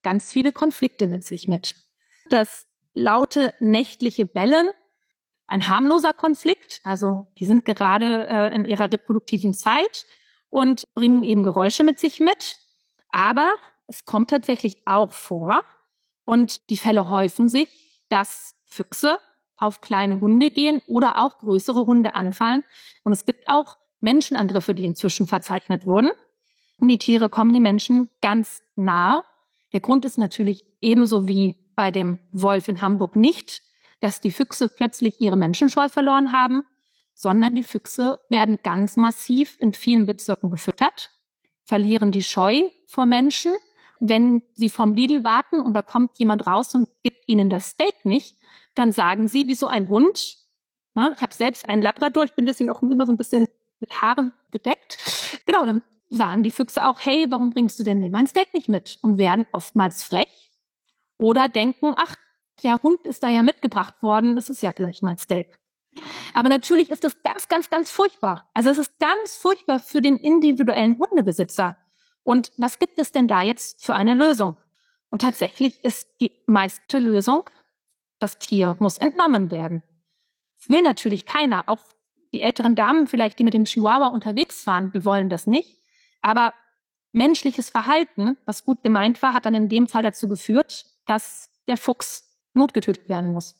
ganz viele Konflikte mit sich mit. Das laute nächtliche Bellen, ein harmloser Konflikt, also die sind gerade in ihrer reproduktiven Zeit und bringen eben Geräusche mit sich mit. Aber es kommt tatsächlich auch vor und die Fälle häufen sich, dass Füchse auf kleine Hunde gehen oder auch größere Hunde anfallen. Und es gibt auch Menschenangriffe, die inzwischen verzeichnet wurden. Und die Tiere kommen den Menschen ganz nah. Der Grund ist natürlich ebenso wie bei dem Wolf in Hamburg nicht, dass die Füchse plötzlich ihre Menschenscheu verloren haben, sondern die Füchse werden ganz massiv in vielen Bezirken gefüttert, verlieren die Scheu vor Menschen. Wenn sie vom Lidl warten und da kommt jemand raus und gibt ihnen das Steak nicht, dann sagen sie, wie so ein Hund, na, ich habe selbst einen Labrador, ich bin deswegen auch immer so ein bisschen mit Haaren bedeckt, genau, dann sagen die Füchse auch, hey, warum bringst du denn mein Steak nicht mit? Und werden oftmals frech oder denken, ach, der Hund ist da ja mitgebracht worden, das ist ja gleich mein Steak. Aber natürlich ist das ganz, ganz, ganz furchtbar. Also es ist ganz furchtbar für den individuellen Hundebesitzer. Und was gibt es denn da jetzt für eine Lösung? Und tatsächlich ist die meiste Lösung, das Tier muss entnommen werden. Das will natürlich keiner. Auch die älteren Damen vielleicht, die mit dem Chihuahua unterwegs waren, wir wollen das nicht. Aber menschliches Verhalten, was gut gemeint war, hat dann in dem Fall dazu geführt, dass der Fuchs notgetötet werden muss.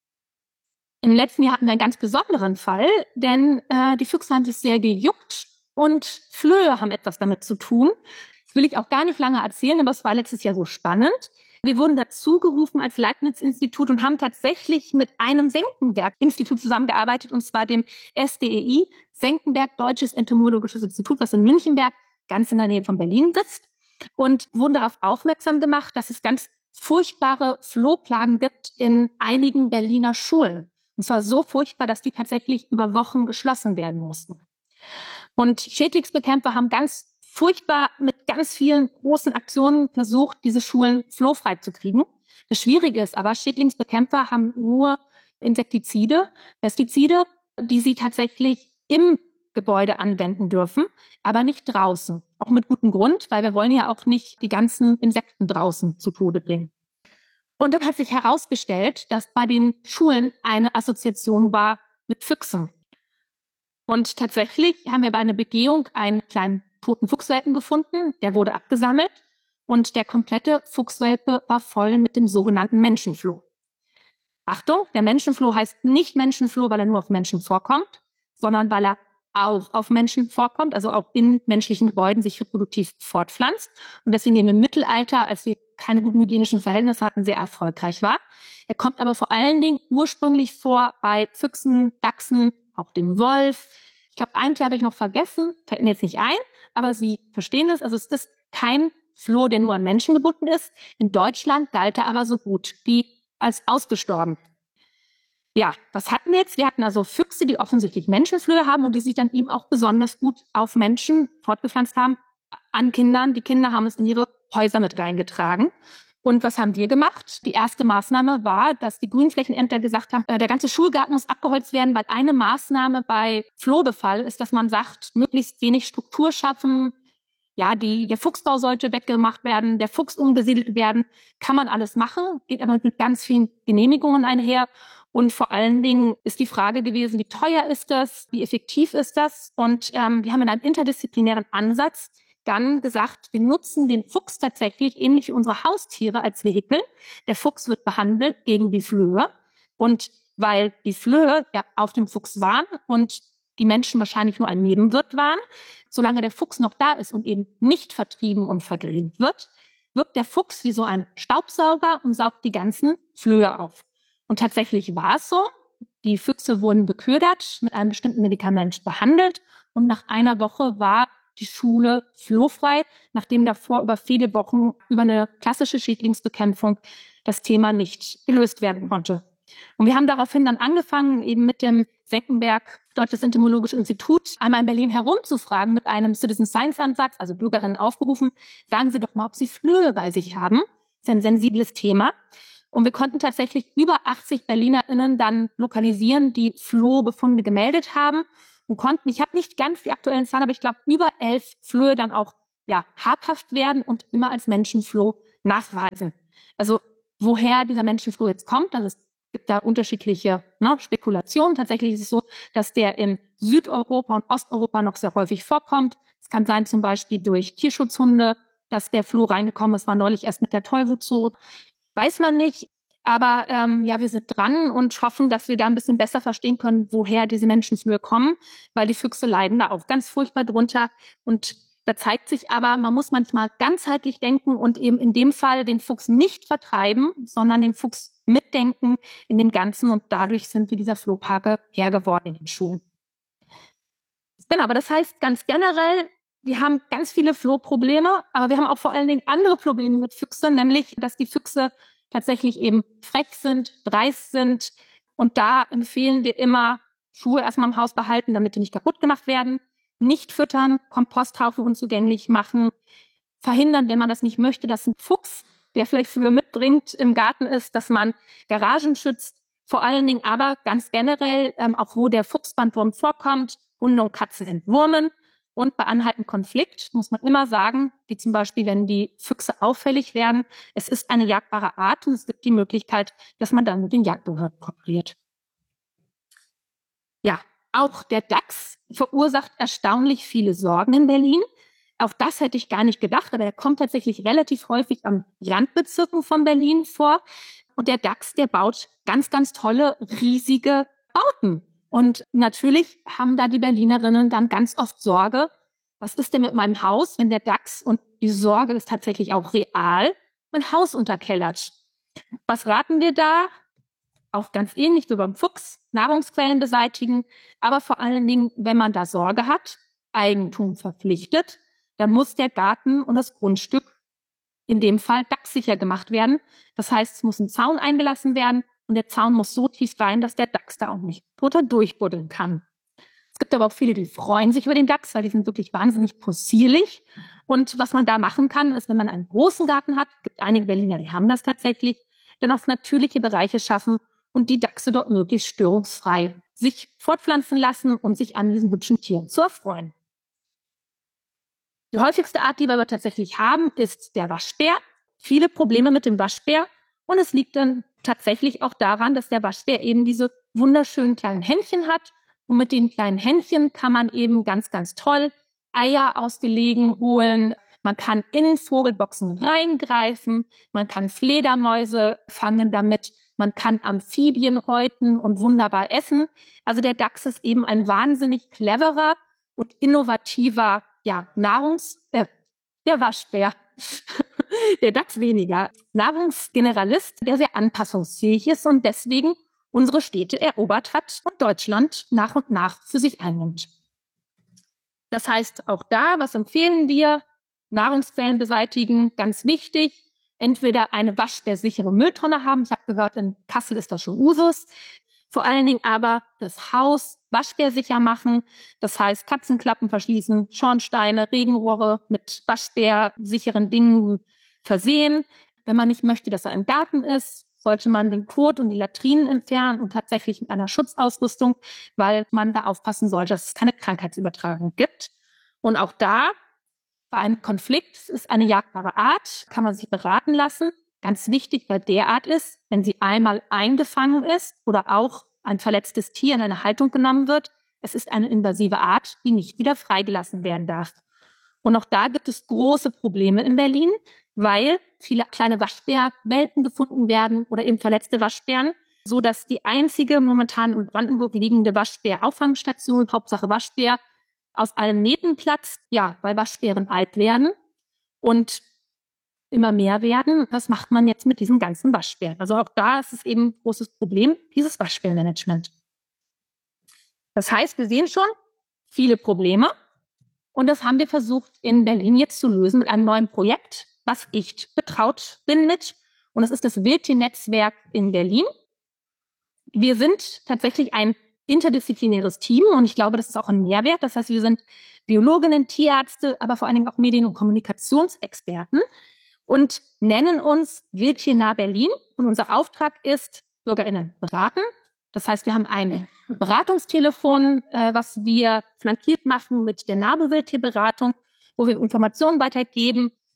Im letzten Jahr hatten wir einen ganz besonderen Fall, denn die Füchse haben sich sehr gejuckt und Flöhe haben etwas damit zu tun. Das will ich auch gar nicht lange erzählen, aber es war letztes Jahr so spannend. Wir wurden dazu gerufen als Leibniz-Institut und haben tatsächlich mit einem Senckenberg-Institut zusammengearbeitet, und zwar dem SDEI, Senckenberg Deutsches Entomologisches Institut, was in Münchenberg ganz in der Nähe von Berlin sitzt, und wurden darauf aufmerksam gemacht, dass es ganz furchtbare Flohplagen gibt in einigen Berliner Schulen. Und zwar so furchtbar, dass die tatsächlich über Wochen geschlossen werden mussten. Und Schädlingsbekämpfer haben ganz furchtbar mit ganz vielen großen Aktionen versucht, diese Schulen flohfrei zu kriegen. Das Schwierige ist aber, Schädlingsbekämpfer haben nur Insektizide, Pestizide, die sie tatsächlich im Gebäude anwenden dürfen, aber nicht draußen. Auch mit gutem Grund, weil wir wollen ja auch nicht die ganzen Insekten draußen zu Tode bringen. Und dann hat sich herausgestellt, dass bei den Schulen eine Assoziation war mit Füchsen. Und tatsächlich haben wir bei einer Begehung einen kleinen toten Fuchswelpen gefunden, der wurde abgesammelt und der komplette Fuchswelpe war voll mit dem sogenannten Menschenfloh. Achtung, der Menschenfloh heißt nicht Menschenfloh, weil er nur auf Menschen vorkommt, sondern weil er auch auf Menschen vorkommt, also auch in menschlichen Gebäuden sich reproduktiv fortpflanzt und deswegen im Mittelalter, als wir keine guten hygienischen Verhältnisse hatten, sehr erfolgreich war. Er kommt aber vor allen Dingen ursprünglich vor bei Füchsen, Dachsen, auch dem Wolf. Ich glaube, einen habe ich noch vergessen, fällt mir jetzt nicht ein, aber Sie verstehen es. Also es ist kein Floh, der nur an Menschen gebunden ist. In Deutschland galt er aber so gut wie als ausgestorben. Ja, was hatten wir jetzt? Wir hatten also Füchse, die offensichtlich Menschenflöhe haben und die sich dann eben auch besonders gut auf Menschen fortgepflanzt haben, an Kindern. Die Kinder haben es in ihre Häuser mit reingetragen. Und was haben wir gemacht? Die erste Maßnahme war, dass die Grünflächenämter gesagt haben, der ganze Schulgarten muss abgeholzt werden, weil eine Maßnahme bei Flohbefall ist, dass man sagt, möglichst wenig Struktur schaffen. Ja, der Fuchsbau sollte weggemacht werden, der Fuchs umgesiedelt werden. Kann man alles machen, geht aber mit ganz vielen Genehmigungen einher. Und vor allen Dingen ist die Frage gewesen, wie teuer ist das, wie effektiv ist das? Und wir haben in einem interdisziplinären Ansatz dann gesagt, wir nutzen den Fuchs tatsächlich ähnlich wie unsere Haustiere als Vehikel. Der Fuchs wird behandelt gegen die Flöhe. Und weil die Flöhe ja auf dem Fuchs waren und die Menschen wahrscheinlich nur ein Nebenwirt waren, solange der Fuchs noch da ist und eben nicht vertrieben und vergräbt wird, wirkt der Fuchs wie so ein Staubsauger und saugt die ganzen Flöhe auf. Und tatsächlich war es so. Die Füchse wurden beködert, mit einem bestimmten Medikament behandelt und nach einer Woche war die Schule flohfrei, nachdem davor über viele Wochen über eine klassische Schädlingsbekämpfung das Thema nicht gelöst werden konnte. Und wir haben daraufhin dann angefangen, eben mit dem Senckenberg Deutsches Entomologisches Institut einmal in Berlin herumzufragen mit einem Citizen Science Ansatz, also Bürgerinnen aufgerufen, sagen Sie doch mal, ob Sie Flöhe bei sich haben. Das ist ein sensibles Thema. Und wir konnten tatsächlich über 80 BerlinerInnen dann lokalisieren, die Flohbefunde gemeldet haben und konnten, ich habe nicht ganz die aktuellen Zahlen, aber ich glaube über 11 Flöhe dann auch habhaft werden und immer als Menschenfloh nachweisen. Also woher dieser Menschenfluch jetzt kommt, also es gibt da unterschiedliche Spekulationen. Tatsächlich ist es so, dass der in Südeuropa und Osteuropa noch sehr häufig vorkommt. Es kann sein zum Beispiel durch Tierschutzhunde, dass der Floh reingekommen ist, war neulich erst mit der Tollwurzot. Weiß man nicht. Aber wir sind dran und hoffen, dass wir da ein bisschen besser verstehen können, woher diese Menschenflöhe kommen, weil die Füchse leiden da auch ganz furchtbar drunter. Und da zeigt sich aber, man muss manchmal ganzheitlich denken und eben in dem Fall den Fuchs nicht vertreiben, sondern den Fuchs mitdenken in dem Ganzen. Und dadurch sind wir dieser Flohparke Herr geworden in den Schulen. Genau, aber das heißt ganz generell, wir haben ganz viele Flohprobleme, aber wir haben auch vor allen Dingen andere Probleme mit Füchsen, nämlich, dass die Füchse tatsächlich eben frech sind, dreist sind. Und da empfehlen wir immer, Schuhe erstmal im Haus behalten, damit die nicht kaputt gemacht werden. Nicht füttern, Komposthaufen unzugänglich machen. Verhindern, wenn man das nicht möchte, dass ein Fuchs, der vielleicht früher mitbringt, im Garten ist, dass man Garagen schützt. Vor allen Dingen aber ganz generell, auch wo der Fuchsbandwurm vorkommt, Hunde und Katzen entwurmen. Und bei anhaltendem Konflikt muss man immer sagen, wie zum Beispiel, wenn die Füchse auffällig werden, es ist eine jagdbare Art und es gibt die Möglichkeit, dass man dann mit den Jagdbehörden kooperiert. Ja, auch der Dachs verursacht erstaunlich viele Sorgen in Berlin. Auch das hätte ich gar nicht gedacht, aber er kommt tatsächlich relativ häufig am Randbezirken von Berlin vor. Und der Dachs, der baut ganz, ganz tolle, riesige Bauten. Und natürlich haben da die Berlinerinnen dann ganz oft Sorge, was ist denn mit meinem Haus, wenn der Dachs, und die Sorge ist tatsächlich auch real, mein Haus unterkellert. Was raten wir da? Auch ganz ähnlich wie beim Fuchs, Nahrungsquellen beseitigen, aber vor allen Dingen, wenn man da Sorge hat, Eigentum verpflichtet, dann muss der Garten und das Grundstück in dem Fall dachssicher gemacht werden. Das heißt, es muss ein Zaun eingelassen werden und der Zaun muss so tief sein, dass der Dachs da auch nicht drunter durchbuddeln kann. Es gibt aber auch viele, die freuen sich über den Dachs, weil die sind wirklich wahnsinnig possierlich. Und was man da machen kann, ist, wenn man einen großen Garten hat, gibt einige Berliner, die haben das tatsächlich, dann auf natürliche Bereiche schaffen und die Dachse dort möglichst störungsfrei sich fortpflanzen lassen und sich an diesen hübschen Tieren zu erfreuen. Die häufigste Art, die wir aber tatsächlich haben, ist der Waschbär. Viele Probleme mit dem Waschbär. Und es liegt dann tatsächlich auch daran, dass der Waschbär eben diese wunderschönen kleinen Händchen hat. Und mit den kleinen Händchen kann man eben ganz, ganz toll Eier aus Gelegen holen. Man kann in Vogelboxen reingreifen. Man kann Fledermäuse fangen damit. Man kann Amphibien häuten und wunderbar essen. Also der Dachs ist eben ein wahnsinnig cleverer und innovativer der Waschbär, der Dachs weniger, Nahrungsgeneralist, der sehr anpassungsfähig ist und deswegen unsere Städte erobert hat und Deutschland nach und nach für sich einnimmt. Das heißt, auch da, was empfehlen wir? Nahrungsquellen beseitigen, ganz wichtig. Entweder eine waschbärsichere Mülltonne haben. Ich habe gehört, in Kassel ist das schon Usus. Vor allen Dingen aber das Haus waschbärsicher machen. Das heißt, Katzenklappen verschließen, Schornsteine, Regenrohre mit waschbärsicheren Dingen versehen. Wenn man nicht möchte, dass er im Garten ist, sollte man den Kot und die Latrinen entfernen und tatsächlich mit einer Schutzausrüstung, weil man da aufpassen sollte, dass es keine Krankheitsübertragung gibt. Und auch da, bei einem Konflikt, es ist eine jagdbare Art, kann man sich beraten lassen. Ganz wichtig bei der Art ist, wenn sie einmal eingefangen ist oder auch ein verletztes Tier in eine Haltung genommen wird, es ist eine invasive Art, die nicht wieder freigelassen werden darf. Und auch da gibt es große Probleme in Berlin, weil viele kleine Waschbärwelpen gefunden werden oder eben verletzte Waschbären, so dass die einzige momentan in Brandenburg liegende Waschbär-Auffangstation, Hauptsache Waschbär, aus allen Nähten platzt, weil Waschbären alt werden und immer mehr werden. Was macht man jetzt mit diesen ganzen Waschbären? Also auch da ist es eben ein großes Problem, dieses Waschbärmanagement. Das heißt, wir sehen schon viele Probleme und das haben wir versucht in Berlin jetzt zu lösen mit einem neuen Projekt, was ich betraut bin mit. Und das ist das Wildtiernetzwerk in Berlin. Wir sind tatsächlich ein interdisziplinäres Team und ich glaube, das ist auch ein Mehrwert. Das heißt, wir sind Biologinnen, Tierärzte, aber vor allen Dingen auch Medien- und Kommunikationsexperten und nennen uns Wildtiernah Berlin. Und unser Auftrag ist, BürgerInnen beraten. Das heißt, wir haben ein Beratungstelefon, was wir flankiert machen mit der NABU-Wildtierberatung, wo wir Informationen weitergeben.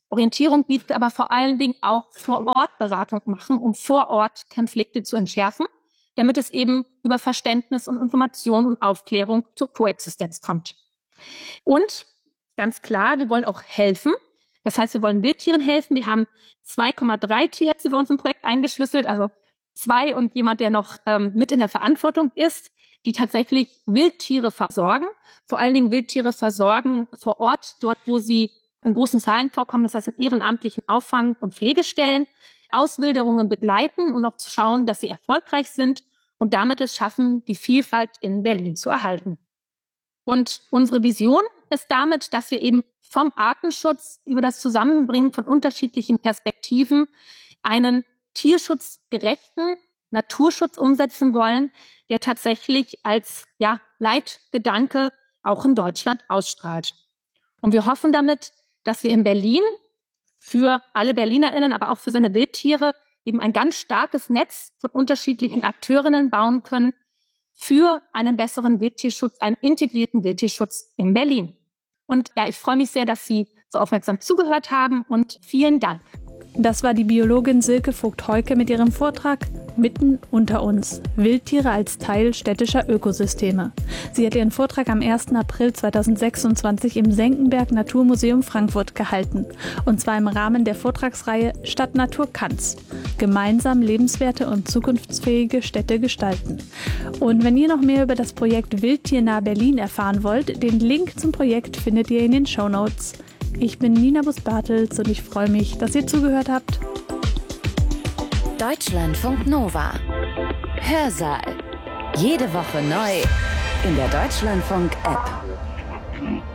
Orientierung bietet, aber vor allen Dingen auch Vor-Ort-Beratung machen, um vor Ort Konflikte zu entschärfen, damit es eben über Verständnis und Information und Aufklärung zur Koexistenz kommt. Und ganz klar, wir wollen auch helfen. Das heißt, wir wollen Wildtieren helfen. Wir haben 2,3 Tierärzte bei uns im Projekt eingeschlüsselt, also 2 und jemand, der noch mit in der Verantwortung ist, die tatsächlich Wildtiere versorgen, vor allen Dingen Wildtiere versorgen vor Ort, dort, wo sie in großen Zahlen vorkommen, das heißt in ehrenamtlichen Auffang- und Pflegestellen, Auswilderungen begleiten und auch zu schauen, dass sie erfolgreich sind und damit es schaffen, die Vielfalt in Berlin zu erhalten. Und unsere Vision ist damit, dass wir eben vom Artenschutz über das Zusammenbringen von unterschiedlichen Perspektiven einen tierschutzgerechten Naturschutz umsetzen wollen, der tatsächlich als Leitgedanke auch in Deutschland ausstrahlt. Und wir hoffen damit, dass wir in Berlin für alle BerlinerInnen, aber auch für seine Wildtiere eben ein ganz starkes Netz von unterschiedlichen Akteurinnen bauen können für einen besseren Wildtierschutz, einen integrierten Wildtierschutz in Berlin. Und ja, ich freue mich sehr, dass Sie so aufmerksam zugehört haben und vielen Dank. Das war die Biologin Silke Vogt-Heuke mit ihrem Vortrag Mitten unter uns. Wildtiere als Teil städtischer Ökosysteme. Sie hat ihren Vortrag am 1. April 2026 im Senckenberg Naturmuseum Frankfurt gehalten. Und zwar im Rahmen der Vortragsreihe Stadt Natur kann's. Gemeinsam lebenswerte und zukunftsfähige Städte gestalten. Und wenn ihr noch mehr über das Projekt Wildtiernah Berlin erfahren wollt, den Link zum Projekt findet ihr in den Shownotes. Ich bin Nina Bus-Bartels und ich freue mich, dass ihr zugehört habt. Deutschlandfunk Nova. Hörsaal. Jede Woche neu in der Deutschlandfunk-App.